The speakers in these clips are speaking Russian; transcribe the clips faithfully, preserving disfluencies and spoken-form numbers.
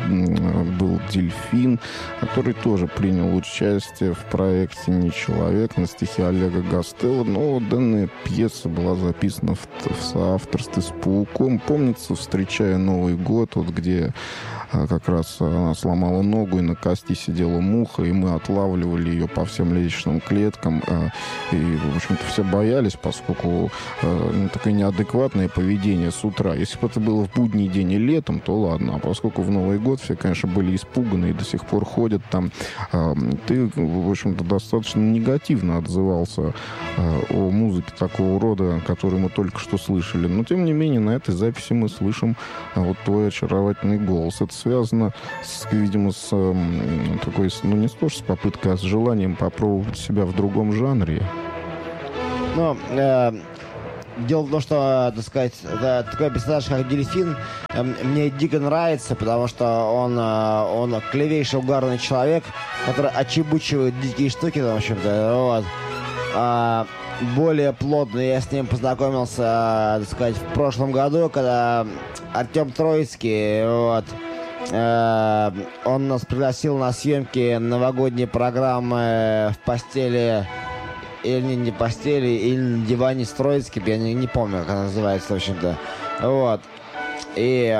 был «Дельфин», который тоже принял участие в проекте «Не человек» на стихи Олега Гастелло. Но данная пьеса была записана в, в соавторстве с «Пауком». Помнится, встречая Новый год, вот где как раз она сломала ногу, и на кости сидела муха, и мы отлавливали ее по всем лестничным клеткам. И, в общем-то, все боялись, поскольку ну, такое неадекватное поведение с утра. Если бы это было в будний день и летом, то ладно. А поскольку в Новый год все, конечно, были испуганы и до сих пор ходят там, ты, в общем-то, достаточно негативно отзывался о музыке такого рода, которую мы только что слышали. Но, тем не менее, на этой записи мы слышим вот твой очаровательный голос. Это связано, с, видимо, с такой, ну, не то, что с попыткой, а с желанием попробовать себя в другом жанре. Ну, э, дело в том, что, так сказать, это такой персонаж, как Дельфин, э, мне дико нравится, потому что он, э, он клевейший угарный человек, который отчебучивает дикие штуки, в общем-то, вот. А, более плотно я с ним познакомился, так сказать, в прошлом году, когда Артем Троицкий, вот, э, он нас пригласил на съемки новогодней программы «В постели», или не, не постели, или на диване с Троицким, я не, не помню, как она называется, в общем-то, вот, и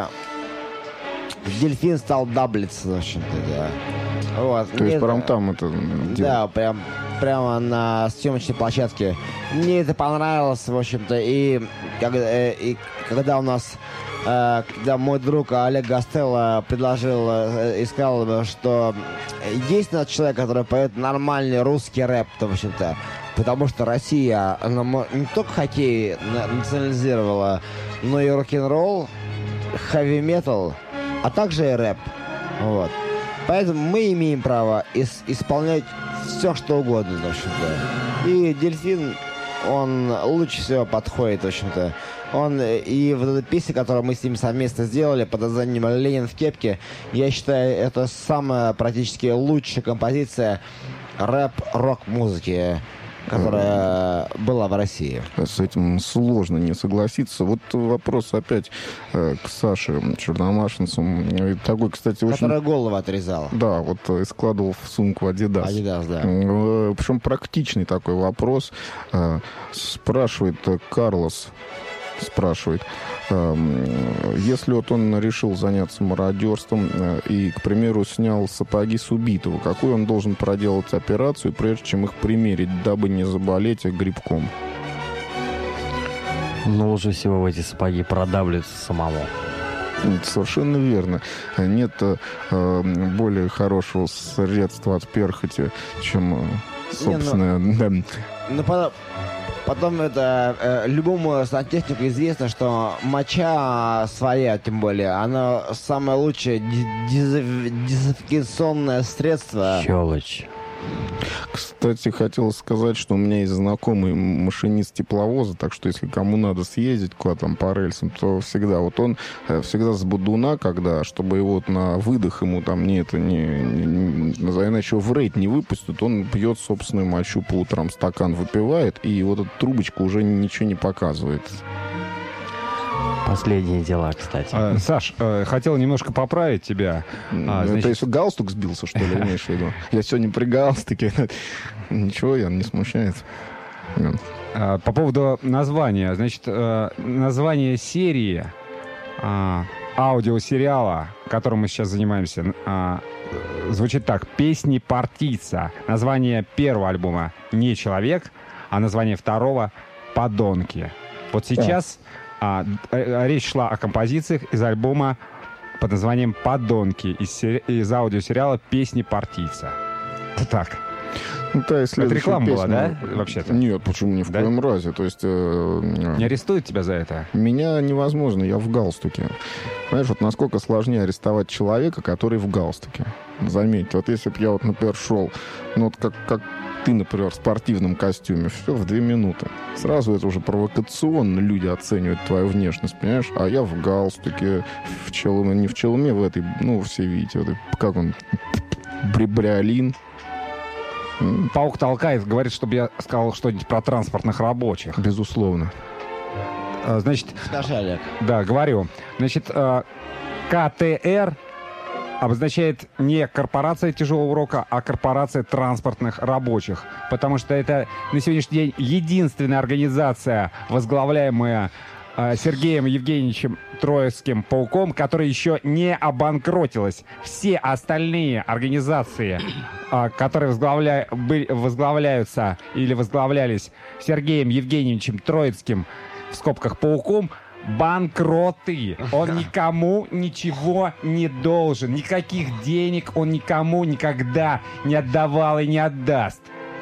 Дельфин стал даблиться, в общем-то, да. Вот. То есть Мне прям это... там это... Да, прям, прямо на съемочной площадке. Мне это понравилось, в общем-то, и, когда, э, и когда у нас, э, когда мой друг Олег Гастелло предложил э, и сказал, что есть у нас человек, который поет нормальный русский рэп, то, в общем-то, потому что Россия, она не только хоккей национализировала, но и рок-н-ролл, хэви-метал, а также и рэп, вот. Поэтому мы имеем право ис- исполнять все, что угодно, в общем-то. И Дельфин, он лучше всего подходит, в общем-то. Он и вот эта песня, которую мы с ним совместно сделали под названием «Ленин в кепке», я считаю, это самая практически лучшая композиция рэп-рок-музыки, которая была в России. С этим сложно не согласиться. Вот вопрос опять э, к Саше Черномашинцу. Такой, кстати, очень... Которая голову отрезала. Да, вот и складывал в сумку Adidas. Adidas, да. Э, причем практичный такой вопрос. Э, спрашивает э, Карлос, спрашивает, если вот он решил заняться мародерством и, к примеру, снял сапоги с убитого, какую он должен проделать операцию, прежде чем их примерить, дабы не заболеть грибком? Ну, лучше всего в эти сапоги продавливаться самому. Совершенно верно. Нет э, более хорошего средства от перхоти, чем собственное... Не, ну, ну, потом, потом это э, любому сантехнику известно, что моча своя, тем более, она самое лучшее дезинфекционное средство. Щелочь. Кстати, хотел сказать, что у меня есть знакомый машинист тепловоза, так что если кому надо съездить куда-то там по рельсам, то всегда. Вот он всегда с бодуна, когда, чтобы его вот на выдох ему там не это, не, не, иначе его в рейд не выпустят, он пьет собственную мочу по утрам, стакан выпивает, и вот эта трубочка уже ничего не показывает. Последние дела, кстати. А, Саш, э, хотел немножко поправить тебя. А, Это значит... если галстук сбился, что ли, имеешь в виду? Я сегодня при галстуке. Ничего, я не смущает. А, по поводу названия. Значит, э, название серии э, аудиосериала, которым мы сейчас занимаемся, э, звучит так. «Песни партийца». Название первого альбома «Не человек», а название второго «Подонки». Вот сейчас... А, речь шла о композициях из альбома под названием «Подонки» из, сери... из аудиосериала «Песни партийца». Так. Ну, та это реклама песня... была, да, вообще-то? Нет, почему ни в да? коем разе. То есть, э... Не арестуют тебя за это? Меня невозможно, я в галстуке. Понимаешь, вот насколько сложнее арестовать человека, который в галстуке. Заметь, вот если бы я, вот, например, шел, ну, вот как, как ты, например, в спортивном костюме, все в две минуты. Сразу это уже провокационно люди оценивают твою внешность, понимаешь? А я в галстуке, в челме, не в челме, в этой, ну, все видите, вот, как он, брибриолин. Паук толкает, говорит, чтобы я сказал что-нибудь про транспортных рабочих. Безусловно. Значит, скажи, Олег. Да, говорю. Значит, ка тэ эр обозначает не корпорация тяжелого рока, а корпорация транспортных рабочих. Потому что это на сегодняшний день единственная организация, возглавляемая э, Сергеем Евгеньевичем Троицким Пауком, которая еще не обанкротилась. Все остальные организации, э, которые возглавля... были, возглавляются или возглавлялись Сергеем Евгеньевичем Троицким, в скобках Пауком, банкроты. Он никому ничего не должен. Никаких денег он никому никогда не отдавал и не отдаст.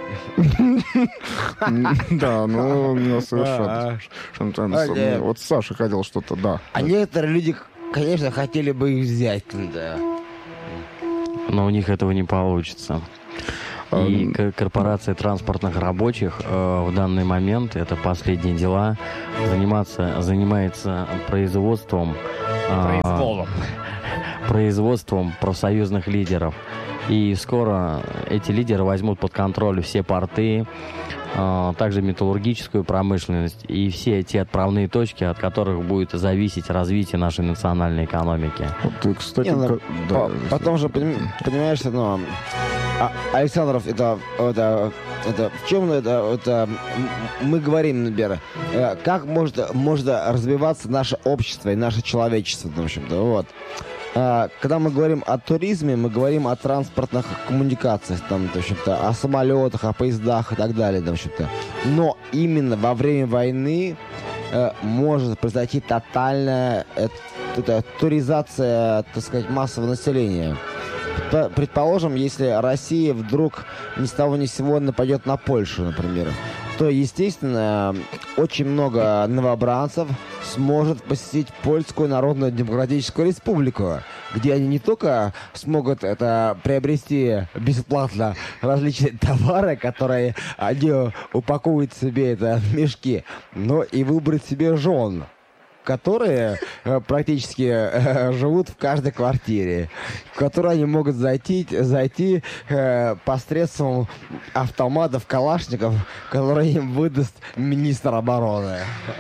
Да, ну, ну, совершенно. Вот Саша хотел что-то, да. А некоторые люди, конечно, хотели бы их взять, да. Но у них этого не получится. И к- корпорация транспортных рабочих э, в данный момент, это последние дела, заниматься, занимается производством, э, производством профсоюзных лидеров. И скоро эти лидеры возьмут под контроль все порты, э, также металлургическую промышленность и все те отправные точки, от которых будет зависеть развитие нашей национальной экономики. Вот, кстати, Не, ну, как- да, по- потом же, поним- понимаешь, ну, а- Александров, это, это, это в чем это, это м- мы говорим, например, э, как может, может развиваться наше общество и наше человечество, в общем-то, вот. А, Когда мы говорим о туризме, мы говорим о транспортных коммуникациях, там, в общем-то, о самолетах, о поездах и так далее, в общем-то. Но именно во время войны э, может произойти тотальная э, это, туризация, так сказать, массового населения. П- Предположим, если Россия вдруг ни с того ни с сего нападет на Польшу, например, то, естественно, очень много новобранцев сможет посетить Польскую Народную Демократическую Республику, где они не только смогут это приобрести бесплатно различные товары, которые они упакуют себе это в мешки, но и выбрать себе жен, которые э, практически э, живут в каждой квартире, в которую они могут зайти, зайти э, посредством автоматов Калашников, которые им выдаст министр обороны.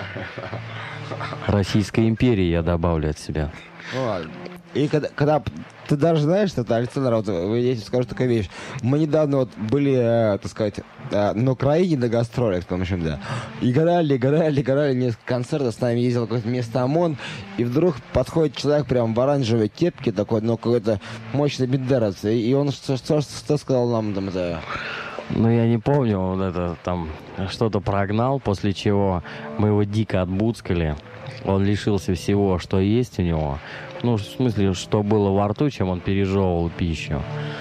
Российской империи, я добавлю от себя. Вот. И когда, когда ты даже знаешь, что это, Александр, вот, я тебе скажу такую вещь. Мы недавно вот были, э, так сказать, э, на Украине на гастролях, в общем, да. Играли, играли, играли несколько концертов, с нами ездил какое-то место ОМОН, и вдруг подходит человек прям в оранжевой кепке такой, ну, какой-то мощный бендеровец, и он что, что, что сказал нам там, это... Ну, я не помню, вот это там что-то прогнал, после чего мы его дико отбуцкали. Он лишился всего, что есть у него. Ну, в смысле, что было во рту, чем он пережевывал пищу.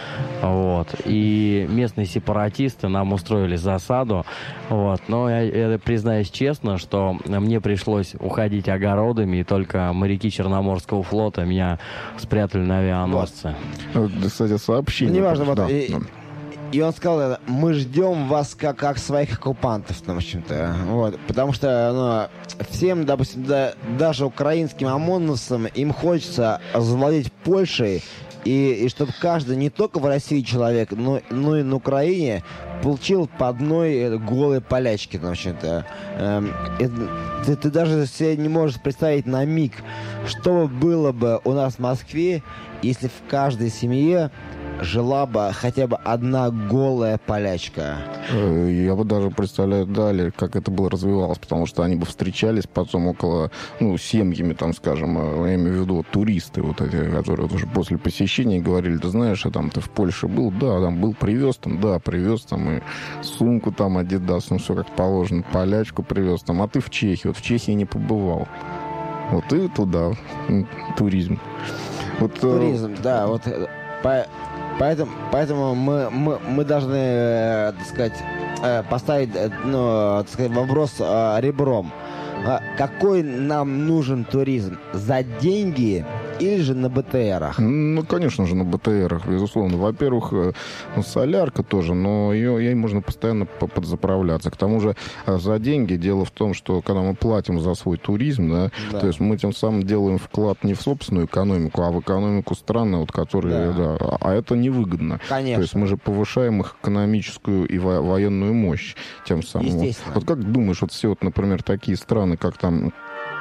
Вот. И местные сепаратисты нам устроили засаду. Вот. Но я, я признаюсь честно, что мне пришлось уходить огородами, и только моряки Черноморского флота меня спрятали на авианосце. Вот, кстати, сообщение. Ну, неважно, вот, Да, и, да. и он сказал, мы ждем вас как, как своих оккупантов, ну, в общем-то, вот, потому что, ну, всем, допустим, да, даже украинским ОМОНовцам, им хочется завладеть Польшей, и, и чтобы каждый, не только в России человек, но, но и на Украине получил по одной голой полячке, ну, в общем-то. Эм, это, ты, ты даже себе не можешь представить на миг, что было бы у нас в Москве, если в каждой семье жила бы хотя бы одна голая полячка. Э, Я бы даже представляю далее, как это бы развивалось, потому что они бы встречались потом около, ну, семьями, там, скажем, э, я имею в виду вот, туристы, вот эти, которые вот уже после посещения говорили, ты знаешь, а там ты в Польше был, да, там был, привез там, да, привез там и сумку там, Адидас, ну, все как положено, полячку привез там, а ты в Чехии, вот в Чехии не побывал. Вот и туда, м, туризм. Вот, э, Туризм, да, вот э, по- поэтому, поэтому мы, мы, мы должны, э, так сказать, э, поставить, э, ну, так сказать, вопрос э, ребром. А какой нам нужен туризм? За деньги или же на БТРах? Ну, конечно же, на БТРах, безусловно. Во-первых, э, ну, солярка тоже, но ее, ей можно постоянно по- подзаправляться. К тому же э, за деньги дело в том, что когда мы платим за свой туризм, да, Да. то есть мы тем самым делаем вклад не в собственную экономику, а в экономику страны, вот, которые, Да. да, а это невыгодно. Конечно. То есть мы же повышаем их экономическую и во- военную мощь тем самым. Вот, Естественно. вот как думаешь, вот все, вот, например, такие страны, как там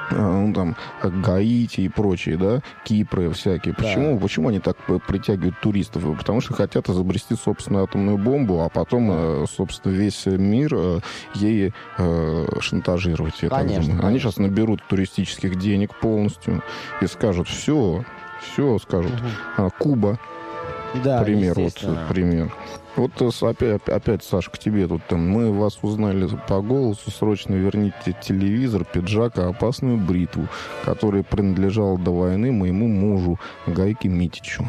ну, там, Гаити и прочие, да, Кипры всякие. Почему, да. Почему они так притягивают туристов? Потому что хотят изобрести собственную атомную бомбу, а потом, собственно, весь мир ей шантажировать. Конечно. Они сейчас наберут туристических денег полностью и скажут, все, все, скажут. Угу. Куба, да, пример, вот, пример. Вот опять, опять, Саш, к тебе тут. Там, мы вас узнали по голосу. Срочно верните телевизор, пиджак и опасную бритву, которая принадлежала до войны моему мужу Гайке Митичу.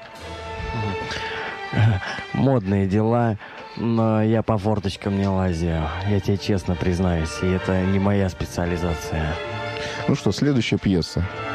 Модные дела, но я по форточкам не лазю. Я тебе честно признаюсь, и это не моя специализация. Ну что, следующая пьеса.